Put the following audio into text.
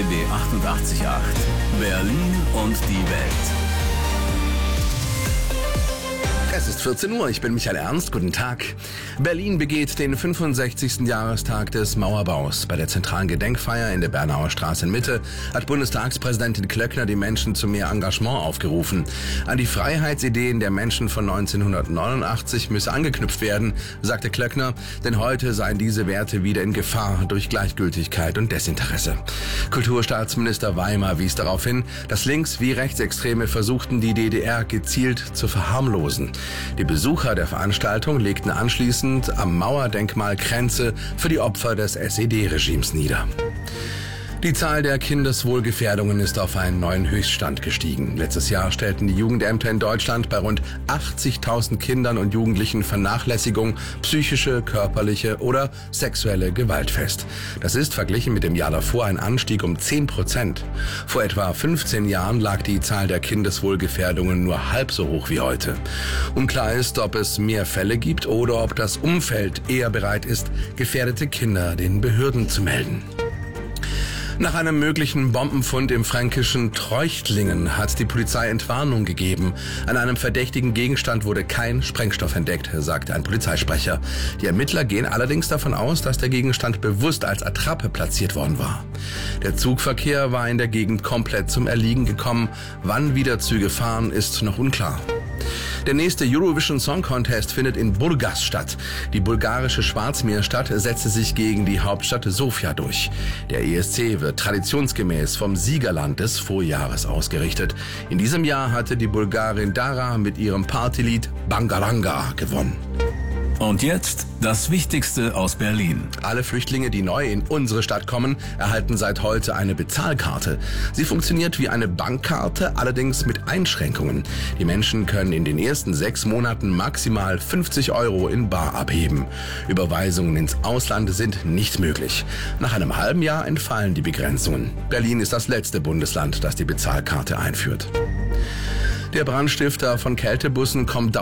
RBB 88.8. Berlin und die Welt. Es ist 14 Uhr, ich bin Michael Ernst, guten Tag. Berlin begeht den 65. Jahrestag des Mauerbaus. Bei der zentralen Gedenkfeier in der Bernauer Straße in Mitte hat Bundestagspräsidentin Klöckner die Menschen zu mehr Engagement aufgerufen. An die Freiheitsideen der Menschen von 1989 müsse angeknüpft werden, sagte Klöckner, denn heute seien diese Werte wieder in Gefahr durch Gleichgültigkeit und Desinteresse. Kulturstaatsminister Weimer wies darauf hin, dass Links- wie Rechtsextreme versuchten, die DDR gezielt zu verharmlosen. Die Besucher der Veranstaltung legten anschließend am Mauerdenkmal Kränze für die Opfer des SED-Regimes nieder. Die Zahl der Kindeswohlgefährdungen ist auf einen neuen Höchststand gestiegen. Letztes Jahr stellten die Jugendämter in Deutschland bei rund 80.000 Kindern und Jugendlichen Vernachlässigung, psychische, körperliche oder sexuelle Gewalt fest. Das ist verglichen mit dem Jahr davor ein Anstieg um 10%. Vor etwa 15 Jahren lag die Zahl der Kindeswohlgefährdungen nur halb so hoch wie heute. Unklar ist, ob es mehr Fälle gibt oder ob das Umfeld eher bereit ist, gefährdete Kinder den Behörden zu melden. Nach einem möglichen Bombenfund im fränkischen Treuchtlingen hat die Polizei Entwarnung gegeben. An einem verdächtigen Gegenstand wurde kein Sprengstoff entdeckt, sagte ein Polizeisprecher. Die Ermittler gehen allerdings davon aus, dass der Gegenstand bewusst als Attrappe platziert worden war. Der Zugverkehr war in der Gegend komplett zum Erliegen gekommen. Wann wieder Züge fahren, ist noch unklar. Der nächste Eurovision Song Contest findet in Burgas statt. Die bulgarische Schwarzmeerstadt setzte sich gegen die Hauptstadt Sofia durch. Der ESC wird traditionsgemäß vom Siegerland des Vorjahres ausgerichtet. In diesem Jahr hatte die Bulgarin Dara mit ihrem Partylied Bangaranga gewonnen. Und jetzt das Wichtigste aus Berlin. Alle Flüchtlinge, die neu in unsere Stadt kommen, erhalten seit heute eine Bezahlkarte. Sie funktioniert wie eine Bankkarte, allerdings mit Einschränkungen. Die Menschen können in den ersten 6 Monaten maximal 50 € in bar abheben. Überweisungen ins Ausland sind nicht möglich. Nach einem halben Jahr entfallen die Begrenzungen. Berlin ist das letzte Bundesland, das die Bezahlkarte einführt. Der Brandstifter von Kältebussen kommt